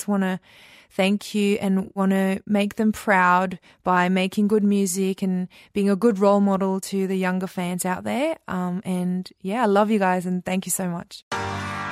just want to thank you and want to make them proud by making good music and being a good role model to the younger fans out there. And yeah, I love you guys and thank you so much.